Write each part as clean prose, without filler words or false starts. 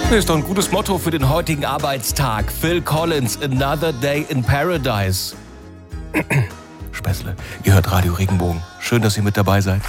Das ist doch ein gutes Motto für den heutigen Arbeitstag. Phil Collins, Another Day in Paradise. Späßle, ihr hört Radio Regenbogen. Schön, dass ihr mit dabei seid.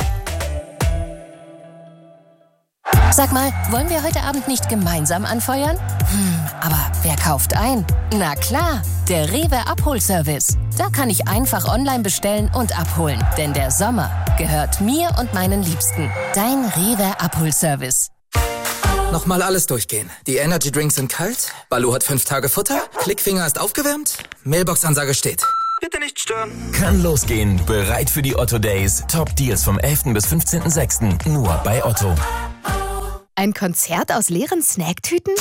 Sag mal, wollen wir heute Abend nicht gemeinsam anfeuern? Aber wer kauft ein? Na klar, der Rewe Abholservice. Da kann ich einfach online bestellen und abholen. Denn der Sommer gehört mir und meinen Liebsten. Dein Rewe Abholservice. Nochmal alles durchgehen. Die Energy Drinks sind kalt, Baloo hat 5 Tage Futter, Klickfinger ist aufgewärmt, Mailbox-Ansage steht. Bitte nicht stören. Kann losgehen. Bereit für die Otto Days. Top Deals vom 11. bis 15.06. Nur bei Otto. Ein Konzert aus leeren Snacktüten?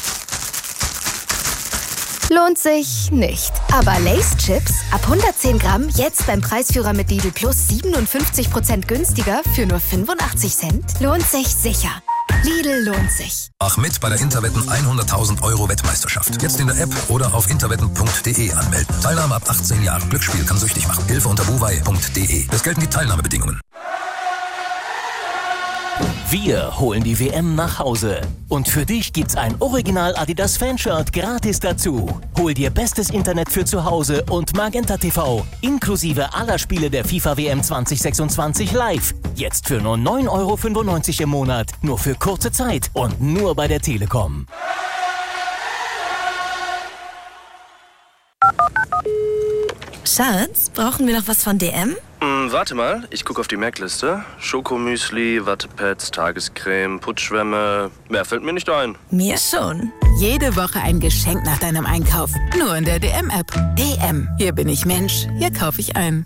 Lohnt sich nicht. Aber Lay's Chips ab 110 Gramm jetzt beim Preisführer mit Lidl Plus 57% günstiger für nur 85 Cent? Lohnt sich sicher. Lidl lohnt sich. Mach mit bei der Interwetten 100.000 € Wettmeisterschaft. Jetzt in der App oder auf interwetten.de anmelden. Teilnahme ab 18 Jahren. Glücksspiel kann süchtig machen. Hilfe unter buwei.de. Es gelten die Teilnahmebedingungen. Wir holen die WM nach Hause. Und für dich gibt's ein Original Adidas Fanshirt gratis dazu. Hol dir bestes Internet für zu Hause und Magenta TV. Inklusive aller Spiele der FIFA WM 2026 live. Jetzt für nur 9,95 € im Monat. Nur für kurze Zeit und nur bei der Telekom. Schatz, brauchen wir noch was von DM? Warte mal, ich gucke auf die Merkliste. Schokomüsli, Wattepads, Tagescreme, Putzschwämme. Mehr fällt mir nicht ein. Mir schon. Jede Woche ein Geschenk nach deinem Einkauf. Nur in der DM-App. DM. Hier bin ich Mensch. Hier kaufe ich ein.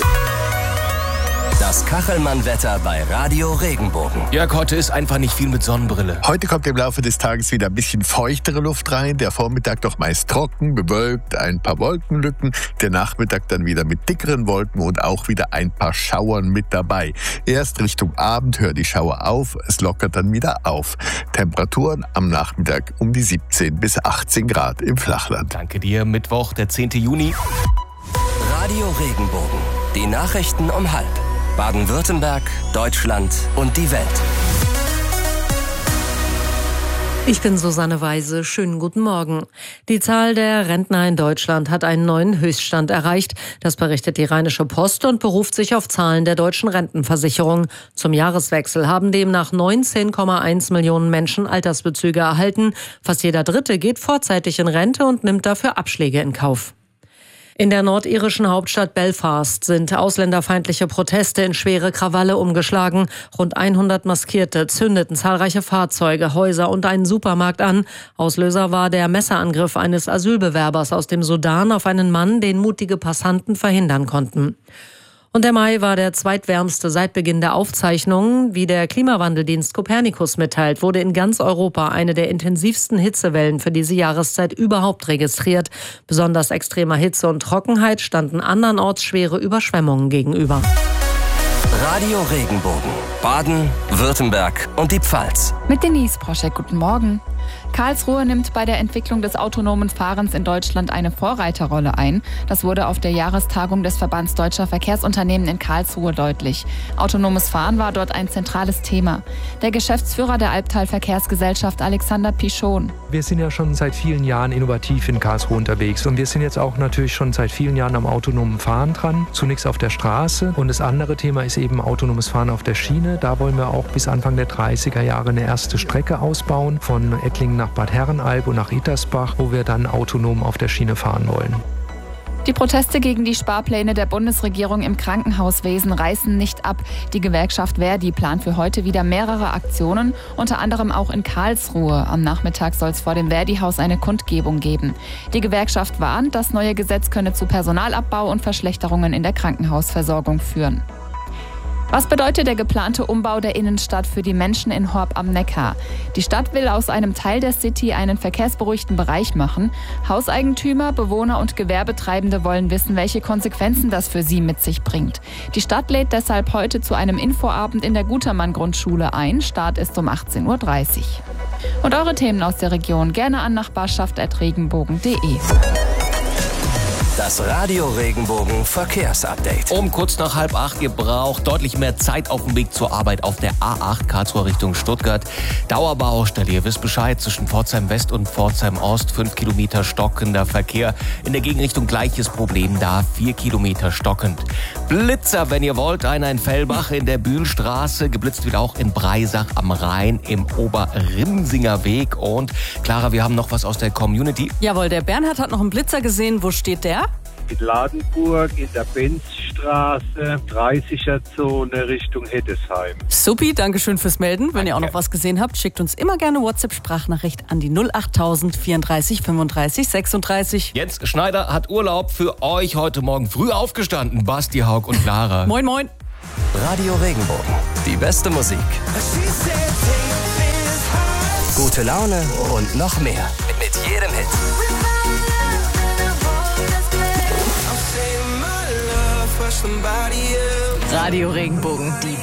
Das Kachelmann-Wetter bei Radio Regenbogen. Ja, heute ist einfach nicht viel mit Sonnenbrille. Heute kommt im Laufe des Tages wieder ein bisschen feuchtere Luft rein. Der Vormittag doch meist trocken, bewölkt, ein paar Wolkenlücken. Der Nachmittag dann wieder mit dickeren Wolken und auch wieder ein paar Schauern mit dabei. Erst Richtung Abend hören die Schauer auf, es lockert dann wieder auf. Temperaturen am Nachmittag um die 17 bis 18 Grad im Flachland. Danke dir. Mittwoch, der 10. Juni. Radio Regenbogen. Die Nachrichten um 12:30. Baden-Württemberg, Deutschland und die Welt. Ich bin Susanne Weise. Schönen guten Morgen. Die Zahl der Rentner in Deutschland hat einen neuen Höchststand erreicht. Das berichtet die Rheinische Post und beruft sich auf Zahlen der deutschen Rentenversicherung. Zum Jahreswechsel haben demnach 19,1 Millionen Menschen Altersbezüge erhalten. Fast jeder Dritte geht vorzeitig in Rente und nimmt dafür Abschläge in Kauf. In der nordirischen Hauptstadt Belfast sind ausländerfeindliche Proteste in schwere Krawalle umgeschlagen. Rund 100 Maskierte zündeten zahlreiche Fahrzeuge, Häuser und einen Supermarkt an. Auslöser war der Messerangriff eines Asylbewerbers aus dem Sudan auf einen Mann, den mutige Passanten verhindern konnten. Und der Mai war der zweitwärmste seit Beginn der Aufzeichnungen. Wie der Klimawandeldienst Copernicus mitteilt, wurde in ganz Europa eine der intensivsten Hitzewellen für diese Jahreszeit überhaupt registriert. Besonders extremer Hitze und Trockenheit standen andernorts schwere Überschwemmungen gegenüber. Radio Regenbogen. Baden, Württemberg und die Pfalz. Mit Denise Proschek, guten Morgen. Karlsruhe nimmt bei der Entwicklung des autonomen Fahrens in Deutschland eine Vorreiterrolle ein. Das wurde auf der Jahrestagung des Verbands Deutscher Verkehrsunternehmen in Karlsruhe deutlich. Autonomes Fahren war dort ein zentrales Thema. Der Geschäftsführer der Albtal Verkehrsgesellschaft, Alexander Pichon. Wir sind ja schon seit vielen Jahren innovativ in Karlsruhe unterwegs und wir sind jetzt auch natürlich schon seit vielen Jahren am autonomen Fahren dran. Zunächst auf der Straße und das andere Thema ist eben autonomes Fahren auf der Schiene. Da wollen wir auch bis Anfang der 30er Jahre eine erste Strecke ausbauen von Ettlingen nach Bad Herrenalb und nach Itersbach, wo wir dann autonom auf der Schiene fahren wollen. Die Proteste gegen die Sparpläne der Bundesregierung im Krankenhauswesen reißen nicht ab. Die Gewerkschaft Verdi plant für heute wieder mehrere Aktionen, unter anderem auch in Karlsruhe. Am Nachmittag soll es vor dem Verdi-Haus eine Kundgebung geben. Die Gewerkschaft warnt, das neue Gesetz könne zu Personalabbau und Verschlechterungen in der Krankenhausversorgung führen. Was bedeutet der geplante Umbau der Innenstadt für die Menschen in Horb am Neckar? Die Stadt will aus einem Teil der City einen verkehrsberuhigten Bereich machen. Hauseigentümer, Bewohner und Gewerbetreibende wollen wissen, welche Konsequenzen das für sie mit sich bringt. Die Stadt lädt deshalb heute zu einem Infoabend in der Gutermann-Grundschule ein. Start ist um 18:30 Uhr. Und eure Themen aus der Region gerne an nachbarschaft@regenbogen.de. Das Radio Regenbogen Verkehrsupdate. Um kurz nach 7:30, ihr braucht deutlich mehr Zeit auf dem Weg zur Arbeit auf der A8 Karlsruhe Richtung Stuttgart. Dauerbaustelle, ihr wisst Bescheid, zwischen Pforzheim West und Pforzheim Ost, 5 Kilometer stockender Verkehr. In der Gegenrichtung gleiches Problem da, 4 Kilometer stockend. Blitzer, wenn ihr wollt, einer in Fellbach in der Bühlstraße, geblitzt wird auch in Breisach am Rhein im Oberrimsinger Weg. Und Clara, wir haben noch was aus der Community. Jawohl, der Bernhard hat noch einen Blitzer gesehen. Wo steht der? In Ladenburg, in der Benzstraße, 30er-Zone Richtung Heddesheim. Supi, dankeschön fürs Melden. Wenn ihr auch noch was gesehen habt, schickt uns immer gerne WhatsApp-Sprachnachricht an die 08000 34 35 36. Jens Schneider hat Urlaub, für euch heute Morgen früh aufgestanden. Basti, Haug und Clara. Moin, moin. Radio Regenbogen, die beste Musik. Gute Laune und noch mehr. Mit jedem Hit. Radio Regenbogen, die